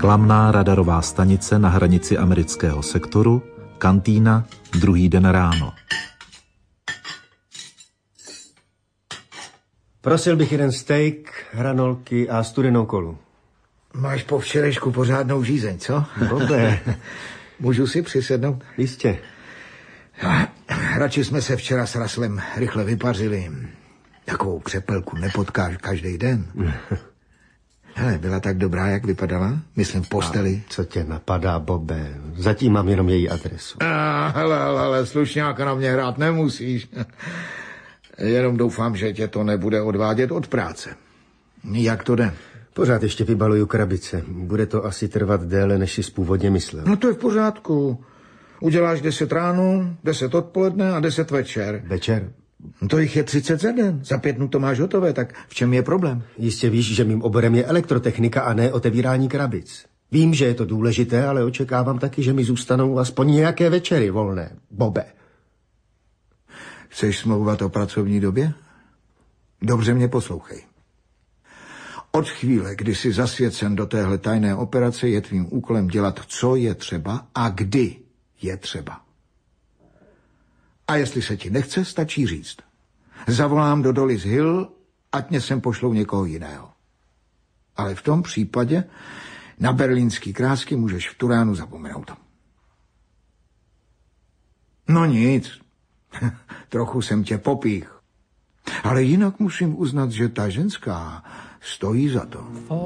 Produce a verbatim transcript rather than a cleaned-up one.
Reklamná radarová stanice na hranici amerického sektoru, kantýna, druhý den ráno. Prosil bych jeden steak, hranolky a studenou kolu. Máš po včerejšku pořádnou žízeň, co? Dobré. Můžu si přisednout? Jistě. Radši jsme se včera s Raslem rychle vypařili. Takovou křepelku nepotkáš každý den. Hele, byla tak dobrá, jak vypadala? Myslím v posteli. A co tě napadá, Bobe? Zatím mám jenom její adresu. A, hele, hele, hele, slušňáka na mě hrát nemusíš. Jenom doufám, že tě to nebude odvádět od práce. Jak to jde? Pořád ještě vybaluju krabice. Bude to asi trvat déle, než jsi původně myslel. No to je v pořádku. Uděláš deset ráno, deset odpoledne a deset večer. Večer? No to jich je třicet za den. Za pět dnů to máš hotové, tak v čem je problém? Jistě víš, že mým oborem je elektrotechnika a ne otevírání krabic. Vím, že je to důležité, ale očekávám taky, že mi zůstanou aspoň nějaké večery volné. Bobe. Chceš smlouvat o pracovní době? Dobře mě poslouchej. Od chvíle, kdy jsi zasvěcen do téhle tajné operace, je tvým úkolem dělat, co je třeba a kdy je třeba. A jestli se ti nechce, stačí říct. Zavolám do Dollis Hill, ať mě sem pošlou někoho jiného. Ale v tom případě na berlínský krásky můžeš v Turánu zapomenout. No nic, trochu jsem tě popích. Ale jinak musím uznat, že ta ženská stojí za to.